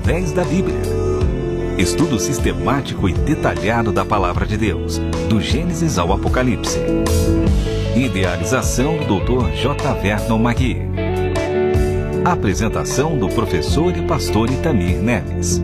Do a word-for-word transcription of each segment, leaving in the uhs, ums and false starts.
através da Bíblia. Estudo sistemático e detalhado da Palavra de Deus, do Gênesis ao Apocalipse. Idealização do doutor J. Vernon Magui. Apresentação do professor e pastor Itamir Neves.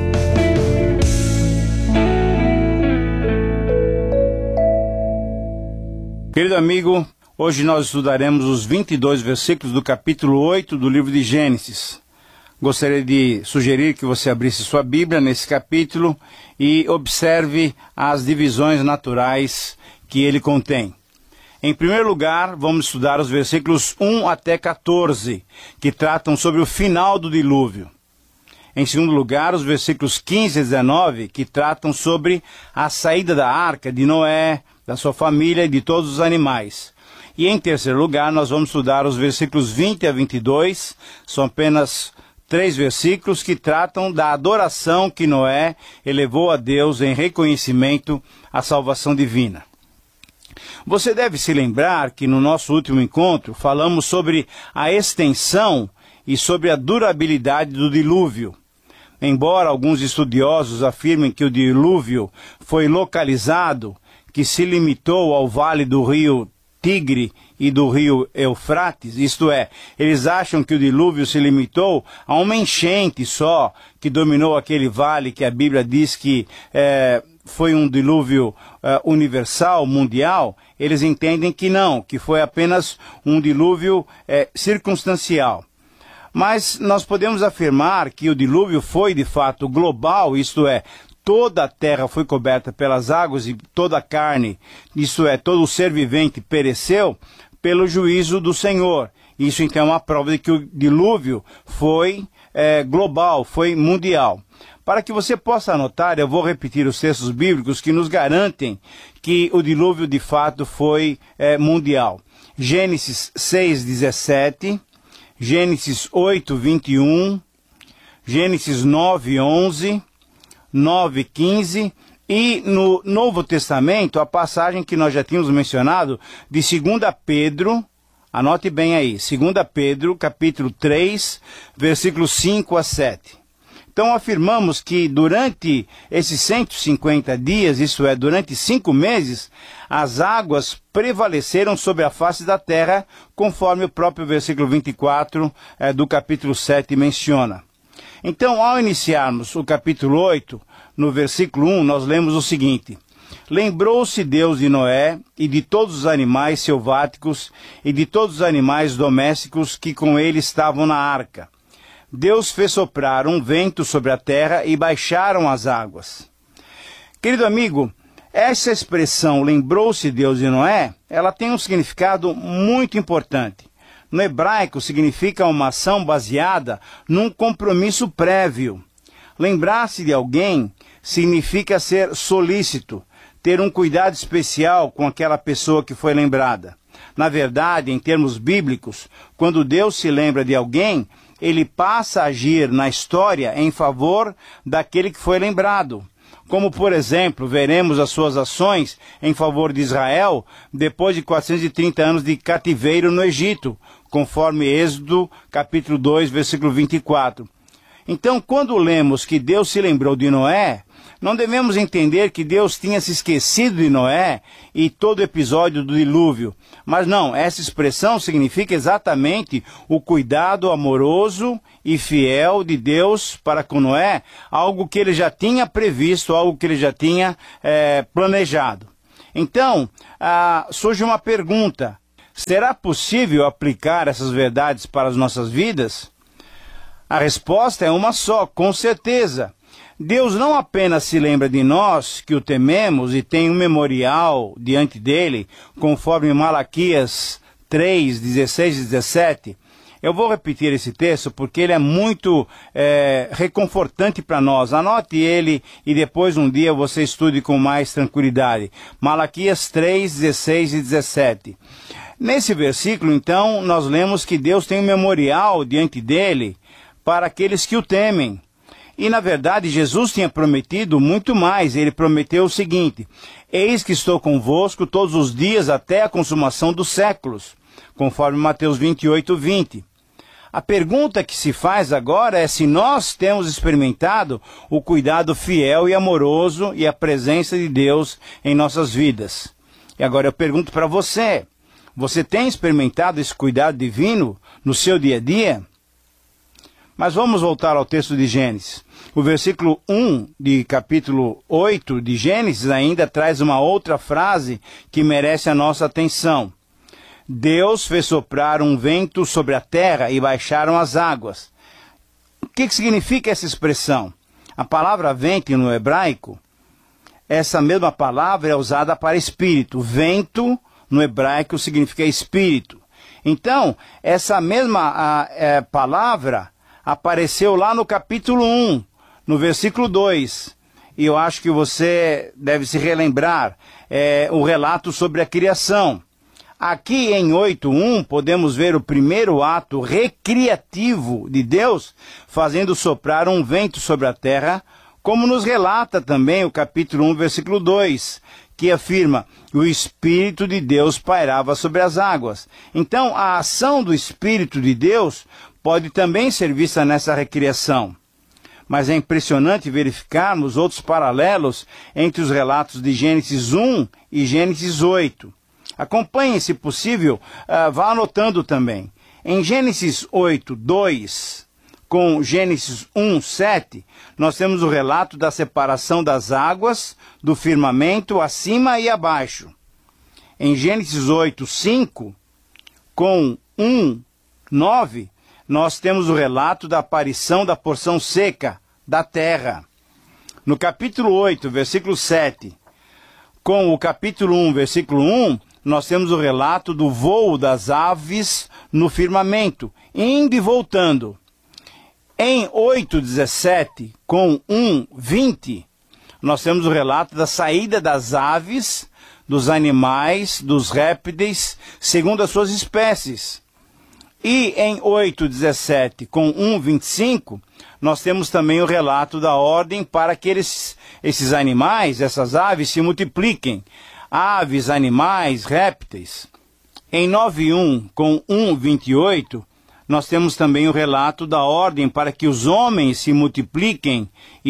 Querido amigo, hoje nós estudaremos os vinte e dois versículos do capítulo oito do livro de Gênesis. Gostaria de sugerir que você abrisse sua Bíblia nesse capítulo e observe as divisões naturais que ele contém. Em primeiro lugar, vamos estudar os versículos um até quatorze, que tratam sobre o final do dilúvio. Em segundo lugar, os versículos quinze e dezenove, que tratam sobre a saída da arca de Noé, da sua família e de todos os animais. E em terceiro lugar, nós vamos estudar os versículos vinte a vinte e dois, são apenas três versículos que tratam da adoração que Noé elevou a Deus em reconhecimento à salvação divina. Você deve se lembrar que no nosso último encontro falamos sobre a extensão e sobre a durabilidade do dilúvio. Embora alguns estudiosos afirmem que o dilúvio foi localizado, que se limitou ao vale do rio Tigre e do rio Eufrates, isto é, eles acham que o dilúvio se limitou a uma enchente só, que dominou aquele vale que a Bíblia diz que é, foi um dilúvio é, universal, mundial. Eles entendem que não, que foi apenas um dilúvio é, circunstancial. Mas nós podemos afirmar que o dilúvio foi de fato global, isto é, toda a terra foi coberta pelas águas e toda a carne, isto é, todo o ser vivente pereceu pelo juízo do Senhor. Isso então é uma prova de que o dilúvio foi é, global, foi mundial. Para que você possa anotar, eu vou repetir os textos bíblicos que nos garantem que o dilúvio de fato foi é, mundial. Gênesis seis, dezessete, Gênesis oito, vinte e um, Gênesis nove, onze, nove, quinze, e no Novo Testamento, a passagem que nós já tínhamos mencionado, de segunda Pedro, anote bem aí, segunda Pedro, capítulo três, versículos cinco a sete. Então afirmamos que durante esses cento e cinquenta dias, isso é, durante cinco meses, as águas prevaleceram sobre a face da terra, conforme o próprio versículo vinte e quatro é, do capítulo sete menciona. Então, ao iniciarmos o capítulo oito, no versículo um, nós lemos o seguinte: Lembrou-se Deus de Noé e de todos os animais selváticos e de todos os animais domésticos que com ele estavam na arca. Deus fez soprar um vento sobre a terra e baixaram as águas. Querido amigo, essa expressão, lembrou-se Deus de Noé, ela tem um significado muito importante. No hebraico, significa uma ação baseada num compromisso prévio. Lembrar-se de alguém significa ser solícito, ter um cuidado especial com aquela pessoa que foi lembrada. Na verdade, em termos bíblicos, quando Deus se lembra de alguém, ele passa a agir na história em favor daquele que foi lembrado. Como, por exemplo, veremos as suas ações em favor de Israel depois de quatrocentos e trinta anos de cativeiro no Egito, conforme Êxodo, capítulo dois, versículo vinte e quatro. Então, quando lemos que Deus se lembrou de Noé, não devemos entender que Deus tinha se esquecido de Noé e todo o episódio do dilúvio. Mas não, essa expressão significa exatamente o cuidado amoroso e fiel de Deus para com Noé, algo que ele já tinha previsto, algo que ele já tinha é, planejado. Então, ah, surge uma pergunta: será possível aplicar essas verdades para as nossas vidas? A resposta é uma só, com certeza. Deus não apenas se lembra de nós, que o tememos, e tem um memorial diante dele, conforme Malaquias três, dezesseis e dezessete. Eu vou repetir esse texto porque ele é muito é, reconfortante para nós. Anote ele e depois um dia você estude com mais tranquilidade. Malaquias três, dezesseis e dezessete. Nesse versículo, então, nós lemos que Deus tem um memorial diante dele para aqueles que o temem. E, na verdade, Jesus tinha prometido muito mais. Ele prometeu o seguinte: eis que estou convosco todos os dias até a consumação dos séculos, conforme Mateus vinte e oito, vinte. A pergunta que se faz agora é se nós temos experimentado o cuidado fiel e amoroso e a presença de Deus em nossas vidas. E agora eu pergunto para você, você tem experimentado esse cuidado divino no seu dia a dia? Mas vamos voltar ao texto de Gênesis. O versículo um de capítulo oito de Gênesis ainda traz uma outra frase que merece a nossa atenção. Deus fez soprar um vento sobre a terra e baixaram as águas. O que, que significa essa expressão? A palavra vento no hebraico, essa mesma palavra é usada para espírito. Vento no hebraico significa espírito. Então, essa mesma a, a, palavra apareceu lá no capítulo um, no versículo dois. E eu acho que você deve se relembrar é, o relato sobre a criação. Aqui em oito um podemos ver o primeiro ato recriativo de Deus fazendo soprar um vento sobre a terra, como nos relata também o capítulo um, versículo dois, que afirma: o Espírito de Deus pairava sobre as águas. Então, a ação do Espírito de Deus pode também ser vista nessa recriação. Mas é impressionante verificarmos outros paralelos entre os relatos de Gênesis um e Gênesis oito. Acompanhe, se possível, uh, vá anotando também. Em Gênesis oito, dois, com Gênesis um, sete, nós temos o relato da separação das águas do firmamento acima e abaixo. Em Gênesis oito, cinco, com um, nove, nós temos o relato da aparição da porção seca da terra. No capítulo oito, versículo sete, com o capítulo um, versículo um, nós temos o relato do voo das aves no firmamento, indo e voltando. Em oito, dezessete, com um, vinte, nós temos o relato da saída das aves, dos animais, dos répteis, segundo as suas espécies. E em oito, dezessete, com um, vinte e cinco, nós temos também o relato da ordem para que eles, esses animais, essas aves, se multipliquem. Aves, animais, répteis. Em nove um, com um, vinte e oito, nós temos também o relato da ordem para que os homens se multipliquem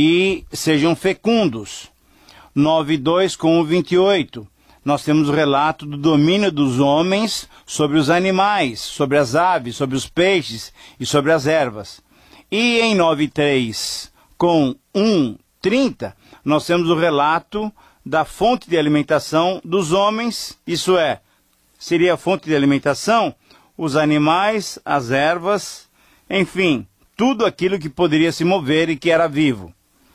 e sejam fecundos. nove dois, com um, vinte e oito, nós temos o relato do domínio dos homens sobre os animais, sobre as aves, sobre os peixes e sobre as ervas. E em nove três, com um, trinta, nós temos o relato da fonte de alimentação dos homens, isso é, seria a fonte de alimentação, os animais, as ervas, enfim, tudo aquilo que poderia se mover e que era vivo.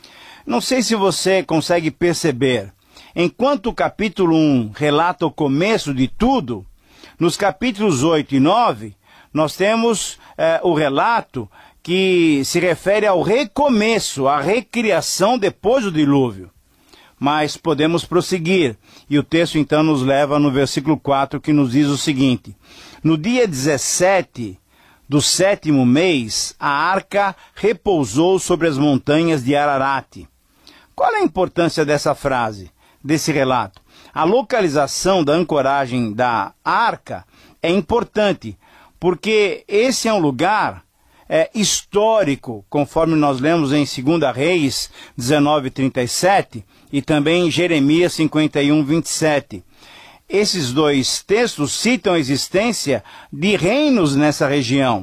Não sei se você consegue perceber, enquanto o capítulo um relata o começo de tudo, nos capítulos oito e nove, nós temos eh, o relato que se refere ao recomeço, à recriação depois do dilúvio. Mas podemos prosseguir, e o texto então nos leva no versículo quatro, que nos diz o seguinte: no dia dezessete do sétimo mês, a arca repousou sobre as montanhas de Ararat. Qual é a importância dessa frase, desse relato? A localização da ancoragem da arca é importante, porque esse é um lugar é, histórico, conforme nós lemos em Segunda Reis dezenove, trinta e sete, e também em Jeremias cinquenta e um, vinte e sete. Esses dois textos citam a existência de reinos nessa região.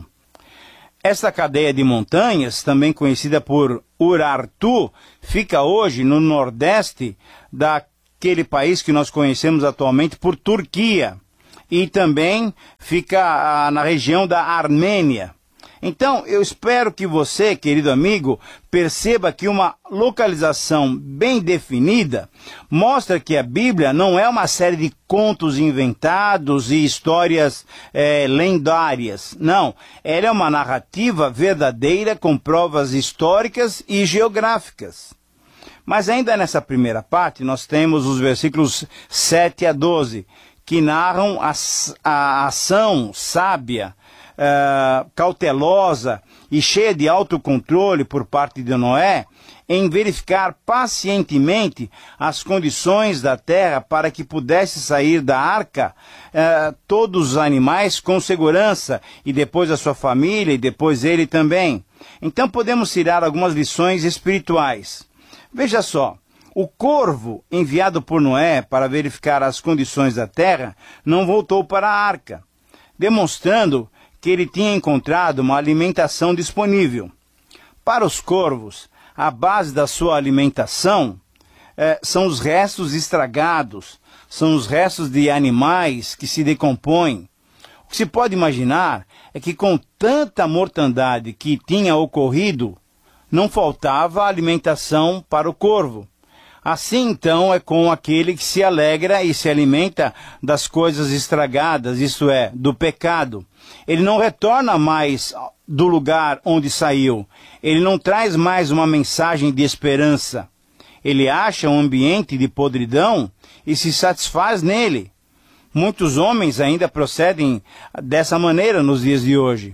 Esta cadeia de montanhas, também conhecida por Urartu, fica hoje no nordeste daquele país que nós conhecemos atualmente por Turquia, e também fica ah, na região da Armênia. Então, eu espero que você, querido amigo, perceba que uma localização bem definida mostra que a Bíblia não é uma série de contos inventados e histórias é, lendárias. Não, ela é uma narrativa verdadeira com provas históricas e geográficas. Mas ainda nessa primeira parte, nós temos os versículos sete a doze, que narram a, a ação sábia uh, cautelosa e cheia de autocontrole por parte de Noé, em verificar pacientemente as condições da terra para que pudesse sair da arca eh, todos os animais com segurança, e depois a sua família, e depois ele também. Então podemos tirar algumas lições espirituais. Veja só, o corvo enviado por Noé para verificar as condições da terra não voltou para a arca, demonstrando que ele tinha encontrado uma alimentação disponível. Para os corvos, a base da sua alimentação eh, são os restos estragados, são os restos de animais que se decompõem. O que se pode imaginar é que com tanta mortandade que tinha ocorrido, não faltava alimentação para o corvo. Assim então é com aquele que se alegra e se alimenta das coisas estragadas, isto é, do pecado. Ele não retorna mais do lugar onde saiu. Ele não traz mais uma mensagem de esperança. Ele acha um ambiente de podridão e se satisfaz nele. Muitos homens ainda procedem dessa maneira nos dias de hoje.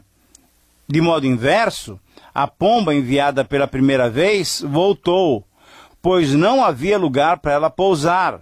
De modo inverso, a pomba enviada pela primeira vez voltou, pois não havia lugar para ela pousar.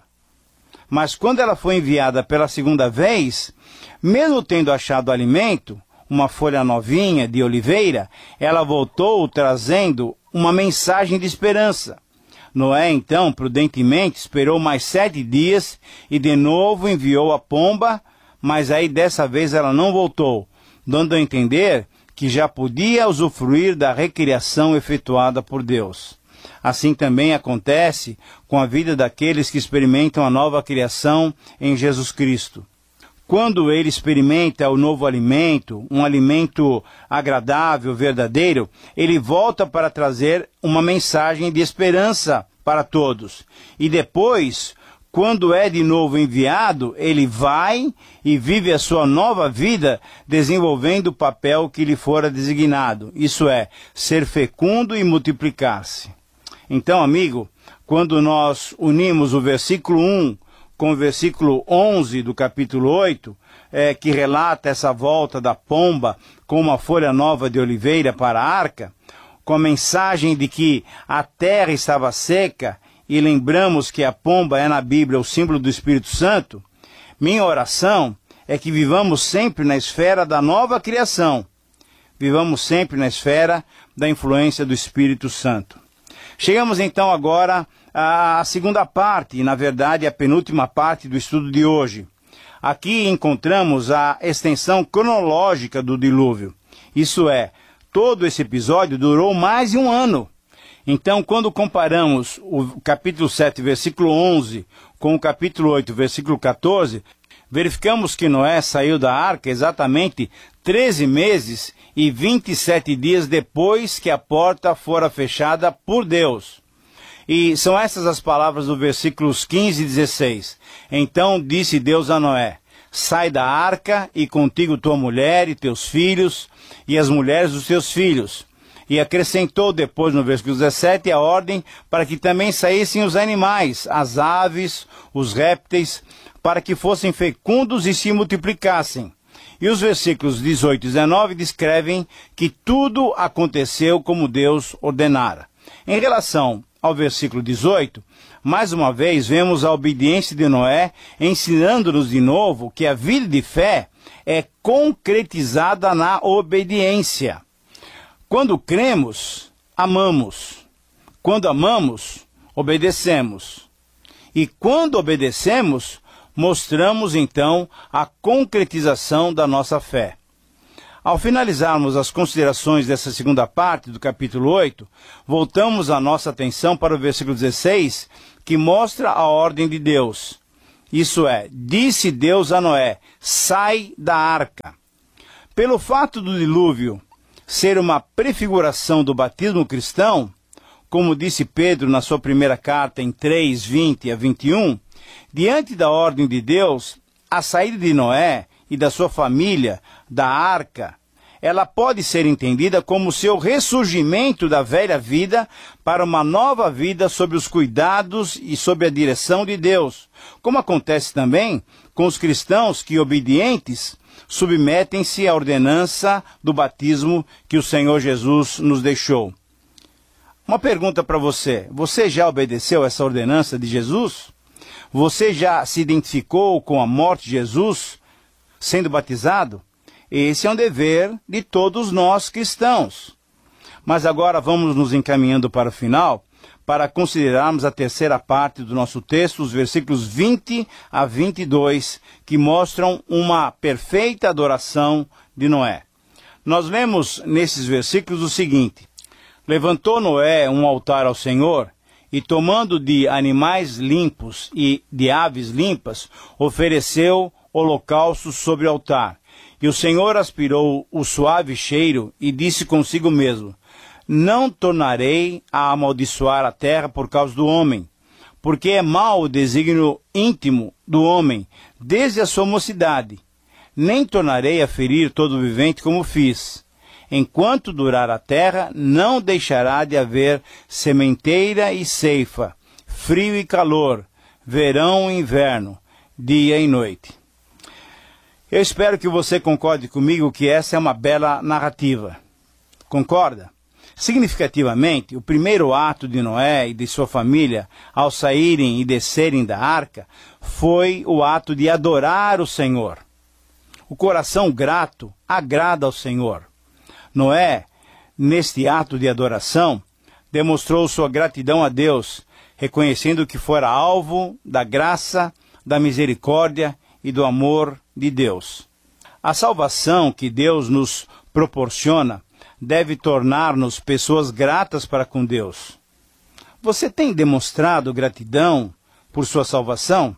Mas quando ela foi enviada pela segunda vez, mesmo tendo achado alimento, uma folha novinha de oliveira, ela voltou trazendo uma mensagem de esperança. Noé, então, prudentemente, esperou mais sete dias e de novo enviou a pomba, mas aí dessa vez ela não voltou, dando a entender que já podia usufruir da recriação efetuada por Deus. Assim também acontece com a vida daqueles que experimentam a nova criação em Jesus Cristo. Quando ele experimenta o novo alimento, um alimento agradável, verdadeiro, ele volta para trazer uma mensagem de esperança para todos. E depois, quando é de novo enviado, ele vai e vive a sua nova vida desenvolvendo o papel que lhe fora designado. Isso é, ser fecundo e multiplicar-se. Então, amigo, quando nós unimos o versículo um com o versículo onze do capítulo oito, é, que relata essa volta da pomba com uma folha nova de oliveira para a arca, com a mensagem de que a terra estava seca, e lembramos que a pomba é na Bíblia o símbolo do Espírito Santo, minha oração é que vivamos sempre na esfera da nova criação, vivamos sempre na esfera da influência do Espírito Santo. Chegamos então agora à segunda parte, e na verdade a penúltima parte do estudo de hoje. Aqui encontramos a extensão cronológica do dilúvio. Isso é, todo esse episódio durou mais de um ano. Então, quando comparamos o capítulo sete, versículo onze, com o capítulo oito, versículo quatorze, verificamos que Noé saiu da arca exatamente treze meses e vinte e sete dias depois que a porta fora fechada por Deus. E são essas as palavras do versículos quinze e dezesseis. Então disse Deus a Noé: sai da arca, e contigo tua mulher e teus filhos, e as mulheres dos teus filhos. E acrescentou depois no versículo dezessete a ordem para que também saíssem os animais, as aves, os répteis, para que fossem fecundos e se multiplicassem. E os versículos dezoito e dezenove descrevem que tudo aconteceu como Deus ordenara. Em relação ao versículo dezoito, mais uma vez vemos a obediência de Noé, ensinando-nos de novo que a vida de fé é concretizada na obediência. Quando cremos, amamos. Quando amamos, obedecemos. E quando obedecemos, mostramos então a concretização da nossa fé. Ao finalizarmos as considerações dessa segunda parte do capítulo oito, voltamos a nossa atenção para o versículo dezesseis, que mostra a ordem de Deus. Isso é, disse Deus a Noé: sai da arca. Pelo fato do dilúvio ser uma prefiguração do batismo cristão, como disse Pedro na sua primeira carta em três, vinte a vinte e um, diante da ordem de Deus, a saída de Noé e da sua família da arca, ela pode ser entendida como seu ressurgimento da velha vida para uma nova vida sob os cuidados e sob a direção de Deus, como acontece também com os cristãos que, obedientes, submetem-se à ordenança do batismo que o Senhor Jesus nos deixou. Uma pergunta para você: você já obedeceu essa ordenança de Jesus? Você já se identificou com a morte de Jesus sendo batizado? Esse é um dever de todos nós cristãos. Mas agora vamos nos encaminhando para o final, para considerarmos a terceira parte do nosso texto, os versículos vinte a vinte e dois, que mostram uma perfeita adoração de Noé. Nós lemos nesses versículos o seguinte: levantou Noé um altar ao Senhor, e tomando de animais limpos e de aves limpas, ofereceu holocaustos sobre o altar. E o Senhor aspirou o suave cheiro e disse consigo mesmo: não tornarei a amaldiçoar a terra por causa do homem, porque é mau o desígnio íntimo do homem, desde a sua mocidade. Nem tornarei a ferir todo vivente como fiz. Enquanto durar a terra, não deixará de haver sementeira e ceifa, frio e calor, verão e inverno, dia e noite. Eu espero que você concorde comigo que essa é uma bela narrativa. Concorda? Significativamente, o primeiro ato de Noé e de sua família ao saírem e descerem da arca foi o ato de adorar o Senhor. O coração grato agrada ao Senhor. Noé, neste ato de adoração, demonstrou sua gratidão a Deus, reconhecendo que fora alvo da graça, da misericórdia e do amor de Deus. A salvação que Deus nos proporciona deve tornar-nos pessoas gratas para com Deus. Você tem demonstrado gratidão por sua salvação?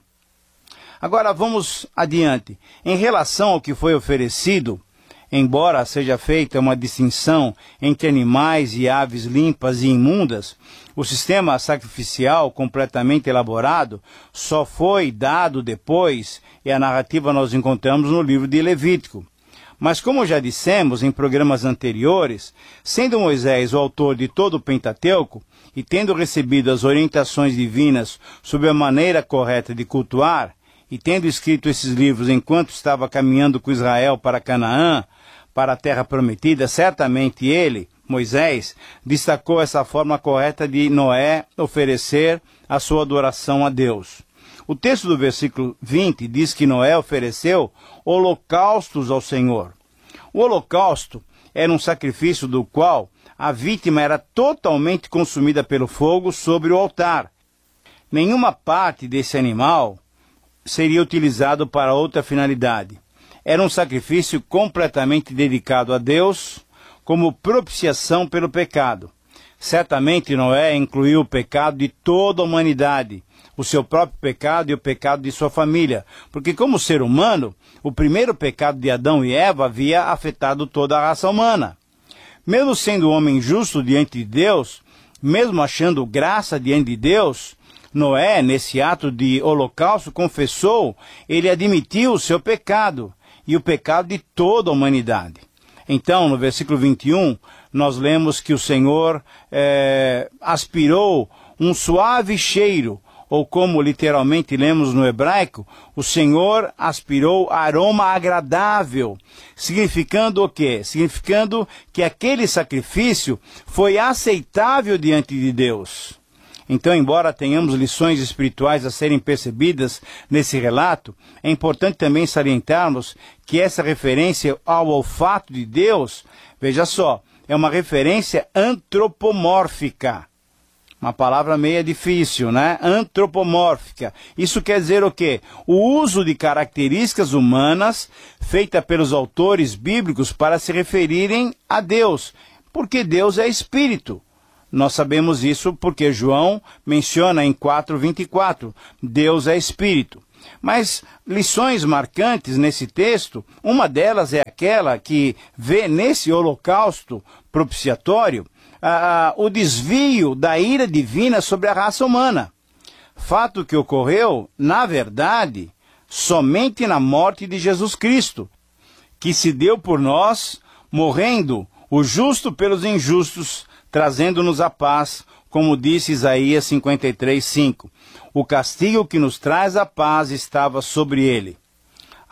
Agora vamos adiante. Em relação ao que foi oferecido, embora seja feita uma distinção entre animais e aves limpas e imundas, o sistema sacrificial completamente elaborado só foi dado depois, e a narrativa nós encontramos no livro de Levítico. Mas como já dissemos em programas anteriores, sendo Moisés o autor de todo o Pentateuco, e tendo recebido as orientações divinas sobre a maneira correta de cultuar, e tendo escrito esses livros enquanto estava caminhando com Israel para Canaã, para a terra prometida, certamente ele, Moisés, destacou essa forma correta de Noé oferecer a sua adoração a Deus. O texto do versículo vinte diz que Noé ofereceu holocaustos ao Senhor. O holocausto era um sacrifício do qual a vítima era totalmente consumida pelo fogo sobre o altar. Nenhuma parte desse animal seria utilizado para outra finalidade. Era um sacrifício completamente dedicado a Deus, como propiciação pelo pecado. Certamente Noé incluiu o pecado de toda a humanidade, o seu próprio pecado e o pecado de sua família, porque como ser humano, o primeiro pecado de Adão e Eva havia afetado toda a raça humana. Mesmo sendo homem justo diante de Deus, mesmo achando graça diante de Deus, Noé, nesse ato de holocausto, confessou, ele admitiu o seu pecado e o pecado de toda a humanidade. Então, no versículo vinte e um, nós lemos que o Senhor é, aspirou um suave cheiro, ou como literalmente lemos no hebraico, o Senhor aspirou aroma agradável, significando o quê? Significando que aquele sacrifício foi aceitável diante de Deus. Então, embora tenhamos lições espirituais a serem percebidas nesse relato, é importante também salientarmos que essa referência ao olfato de Deus, veja só, é uma referência antropomórfica. Uma palavra meio difícil, né? Antropomórfica. Isso quer dizer o quê? O uso de características humanas feita pelos autores bíblicos para se referirem a Deus, porque Deus é espírito. Nós sabemos isso porque João menciona em quatro, vinte e quatro, Deus é espírito. Mas lições marcantes nesse texto, uma delas é aquela que vê nesse holocausto propiciatório ah, o desvio da ira divina sobre a raça humana. Fato que ocorreu, na verdade, somente na morte de Jesus Cristo, que se deu por nós, morrendo o justo pelos injustos, trazendo-nos a paz, como disse Isaías cinquenta e três, cinco. O castigo que nos traz a paz estava sobre ele.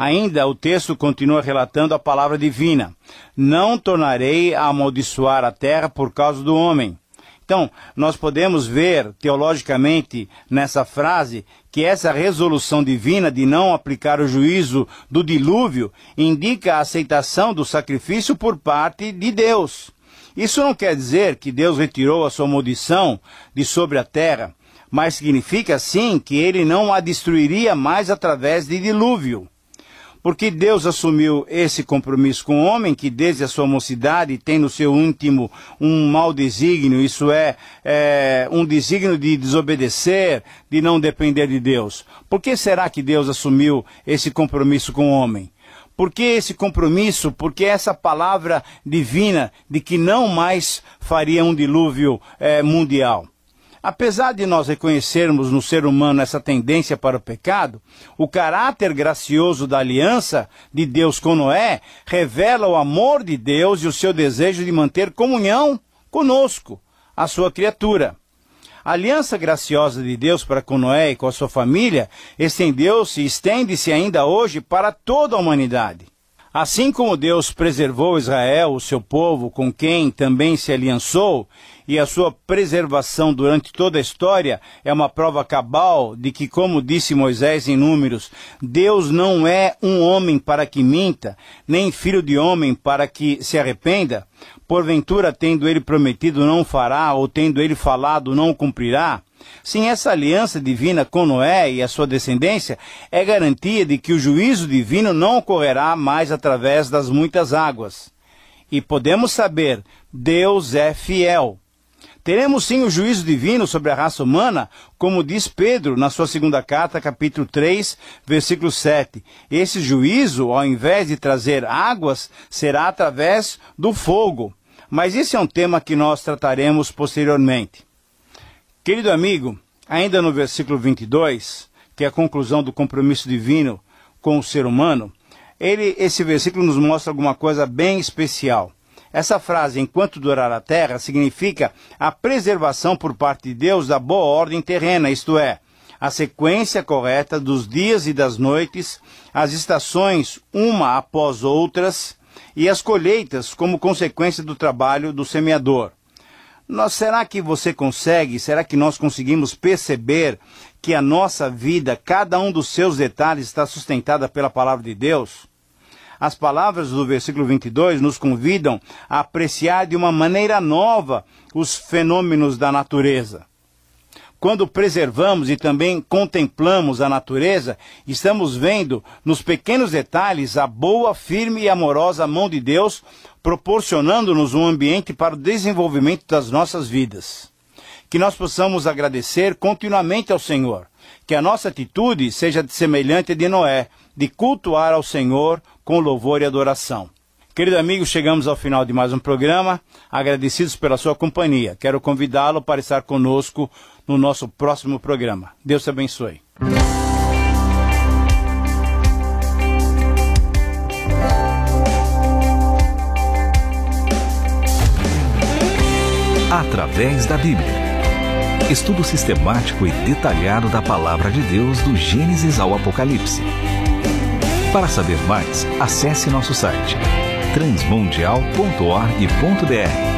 Ainda o texto continua relatando a palavra divina. Não tornarei a amaldiçoar a terra por causa do homem. Então, nós podemos ver, teologicamente, nessa frase, que essa resolução divina de não aplicar o juízo do dilúvio indica a aceitação do sacrifício por parte de Deus. Isso não quer dizer que Deus retirou a sua maldição de sobre a terra, mas significa, sim, que ele não a destruiria mais através de dilúvio. Porque Deus assumiu esse compromisso com o homem, que desde a sua mocidade tem no seu íntimo um mau desígnio, isso é, é, um desígnio de desobedecer, de não depender de Deus. Por que será que Deus assumiu esse compromisso com o homem? Por que esse compromisso? Porque essa palavra divina de que não mais faria um dilúvio é, mundial. Apesar de nós reconhecermos no ser humano essa tendência para o pecado, o caráter gracioso da aliança de Deus com Noé revela o amor de Deus e o seu desejo de manter comunhão conosco, a sua criatura. A aliança graciosa de Deus para com Noé e com a sua família estendeu-se e estende-se ainda hoje para toda a humanidade. Assim como Deus preservou Israel, o seu povo, com quem também se aliançou, e a sua preservação durante toda a história é uma prova cabal de que, como disse Moisés em Números, Deus não é um homem para que minta, nem filho de homem para que se arrependa, porventura tendo ele prometido não fará, ou tendo ele falado não cumprirá. Sim, essa aliança divina com Noé e a sua descendência é garantia de que o juízo divino não ocorrerá mais através das muitas águas. E podemos saber, Deus é fiel. Teremos sim o juízo divino sobre a raça humana, como diz Pedro na sua segunda carta, capítulo três, versículo sete. Esse juízo, ao invés de trazer águas, será através do fogo. Mas esse é um tema que nós trataremos posteriormente. Querido amigo, ainda no versículo vinte e dois, que é a conclusão do compromisso divino com o ser humano, ele, esse versículo nos mostra alguma coisa bem especial. Essa frase, enquanto durar a terra, significa a preservação por parte de Deus da boa ordem terrena, isto é, a sequência correta dos dias e das noites, as estações uma após outras e as colheitas como consequência do trabalho do semeador. Nós, será que você consegue, será que nós conseguimos perceber que a nossa vida, cada um dos seus detalhes está sustentada pela palavra de Deus? As palavras do versículo vinte e dois nos convidam a apreciar de uma maneira nova os fenômenos da natureza. Quando preservamos e também contemplamos a natureza, estamos vendo nos pequenos detalhes a boa, firme e amorosa mão de Deus, proporcionando-nos um ambiente para o desenvolvimento das nossas vidas. Que nós possamos agradecer continuamente ao Senhor. Que a nossa atitude seja semelhante à de Noé, de cultuar ao Senhor com louvor e adoração. Querido amigo, chegamos ao final de mais um programa, agradecidos pela sua companhia. Quero convidá-lo para estar conosco no nosso próximo programa. Deus te abençoe. Através da Bíblia. Estudo sistemático e detalhado da Palavra de Deus do Gênesis ao Apocalipse. Para saber mais, acesse nosso site transmundial ponto org ponto br.